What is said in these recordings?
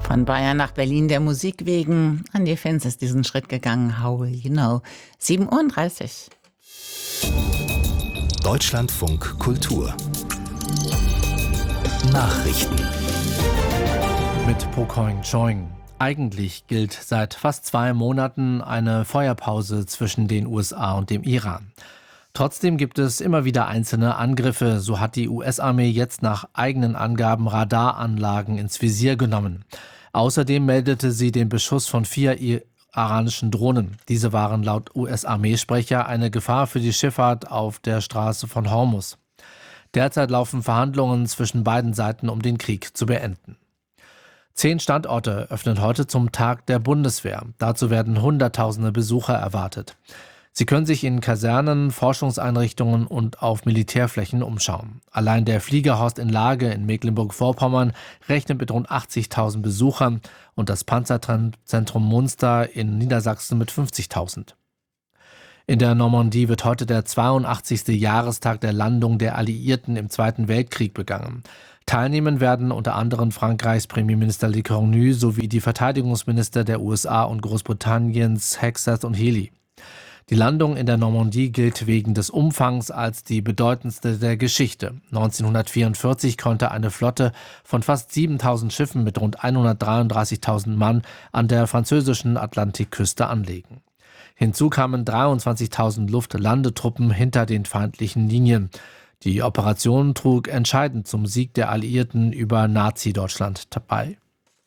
Von Bayern nach Berlin der Musik wegen. Andy Finz ist diesen Schritt gegangen. How will you know? 7:30 Uhr. Deutschlandfunk Kultur. Nachrichten. Mit Pokoing Choing. Eigentlich gilt seit fast 2 Monaten eine Feuerpause zwischen den USA und dem Iran. Trotzdem gibt es immer wieder einzelne Angriffe. So hat die US-Armee jetzt nach eigenen Angaben Radaranlagen ins Visier genommen. Außerdem meldete sie den Beschuss von 4 iranischen Drohnen. Diese waren laut US-Armeesprecher eine Gefahr für die Schifffahrt auf der Straße von Hormuz. Derzeit laufen Verhandlungen zwischen beiden Seiten, um den Krieg zu beenden. 10 Standorte öffnen heute zum Tag der Bundeswehr. Dazu werden Hunderttausende Besucher erwartet. Sie können sich in Kasernen, Forschungseinrichtungen und auf Militärflächen umschauen. Allein der Fliegerhorst in Lage in Mecklenburg-Vorpommern rechnet mit rund 80.000 Besuchern und das Panzerzentrum Munster in Niedersachsen mit 50.000. In der Normandie wird heute der 82. Jahrestag der Landung der Alliierten im Zweiten Weltkrieg begangen. Teilnehmen werden unter anderem Frankreichs Premierminister Le Cornu sowie die Verteidigungsminister der USA und Großbritanniens Hegseth und Healey. Die Landung in der Normandie gilt wegen des Umfangs als die bedeutendste der Geschichte. 1944 konnte eine Flotte von fast 7.000 Schiffen mit rund 133.000 Mann an der französischen Atlantikküste anlegen. Hinzu kamen 23.000 Luftlandetruppen hinter den feindlichen Linien. Die Operation trug entscheidend zum Sieg der Alliierten über Nazi-Deutschland bei.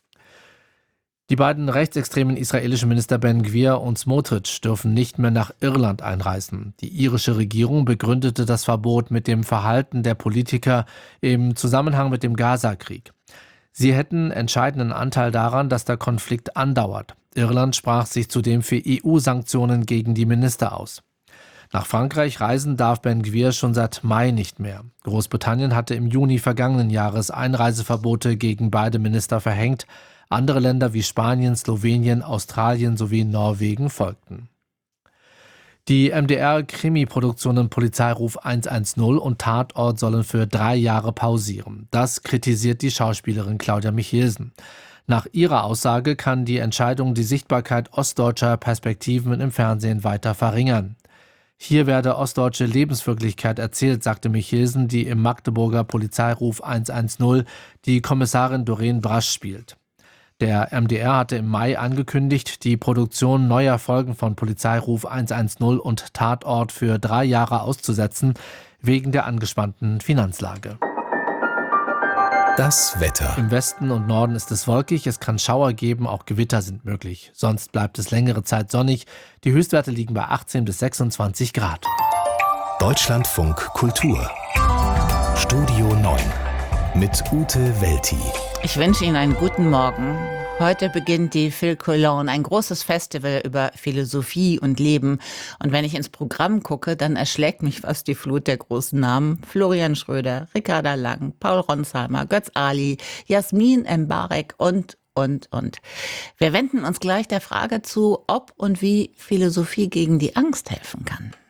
Die beiden rechtsextremen israelischen Minister Ben-Gvir und Smotrich dürfen nicht mehr nach Irland einreisen. Die irische Regierung begründete das Verbot mit dem Verhalten der Politiker im Zusammenhang mit dem Gaza-Krieg. Sie hätten entscheidenden Anteil daran, dass der Konflikt andauert. Irland sprach sich zudem für EU-Sanktionen gegen die Minister aus. Nach Frankreich reisen darf Ben-Gvir schon seit Mai nicht mehr. Großbritannien hatte im Juni vergangenen Jahres Einreiseverbote gegen beide Minister verhängt. Andere Länder wie Spanien, Slowenien, Australien sowie Norwegen folgten. Die MDR-Krimi-Produktionen Polizeiruf 110 und Tatort sollen für 3 Jahre pausieren. Das kritisiert die Schauspielerin Claudia Michelsen. Nach ihrer Aussage kann die Entscheidung die Sichtbarkeit ostdeutscher Perspektiven im Fernsehen weiter verringern. Hier werde ostdeutsche Lebenswirklichkeit erzählt, sagte Michelsen, die im Magdeburger Polizeiruf 110 die Kommissarin Doreen Brasch spielt. Der MDR hatte im Mai angekündigt, die Produktion neuer Folgen von Polizeiruf 110 und Tatort für 3 Jahre auszusetzen, wegen der angespannten Finanzlage. Das Wetter. Im Westen und Norden ist es wolkig, es kann Schauer geben, auch Gewitter sind möglich. Sonst bleibt es längere Zeit sonnig. Die Höchstwerte liegen bei 18 bis 26 Grad. Deutschlandfunk Kultur. Studio 9 mit Ute Welti. Ich wünsche Ihnen einen guten Morgen. Heute beginnt die Phil Cologne, ein großes Festival über Philosophie und Leben. Und wenn ich ins Programm gucke, dann erschlägt mich fast die Flut der großen Namen. Florian Schröder, Ricarda Lang, Paul Ronsheimer, Götz Ali, Jasmin Mbarek und. Wir wenden uns gleich der Frage zu, ob und wie Philosophie gegen die Angst helfen kann.